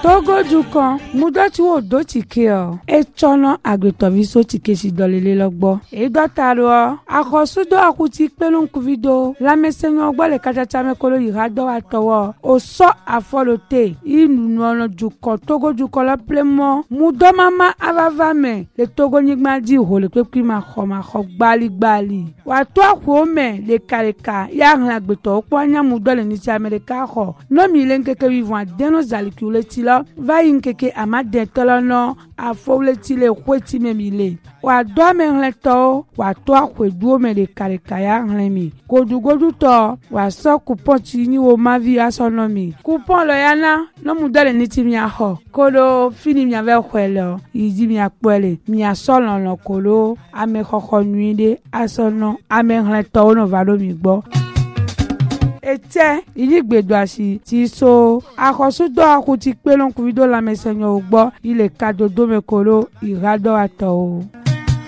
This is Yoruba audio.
Togo dukan mudoti wo do tike o echono agbetoviso tike si dolele logbo e dotaro akosudo akuti pelun kuvido lamesenyo gbo le kachacha mekolo yirado atowo o so afolote inu ono dukan Togo dukan la plemo mudomama avavame le Togo nyigmadi ho le pepi ma kho gbali wa to akwome le kareka ya hlan agbeto opanya mudole ni ti America ho no mi lenkeke vivant deno zalikule la va yinkeke amade tolono afowleti le kweti memile wa do menleto wa to akwedu me le karikaya nlemi godugodu to wa so coupon ti ni wo mavi asonomi coupon lo yana no mudale ni ti mi aho kolo fini mi ave kwelo yidi mi apole mi asolo no kolo ame khokho nuide asono ame nleto no valo mi gbo ete iligbedo asi ti so akosudo akuti pelon kuvido la mesenyo ugbo ile kadodo mekolo irado ato.